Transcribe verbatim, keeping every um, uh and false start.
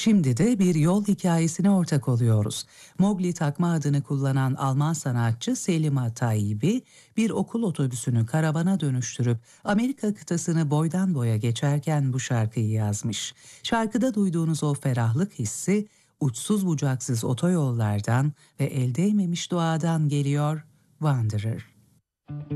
Şimdi de bir yol hikayesine ortak oluyoruz. Mowgli takma adını kullanan Alman sanatçı Selima Tayyibi bir okul otobüsünü karavana dönüştürüp Amerika kıtasını boydan boya geçerken bu şarkıyı yazmış. Şarkıda duyduğunuz o ferahlık hissi uçsuz bucaksız otoyollardan ve el değmemiş doğadan geliyor. Wanderer.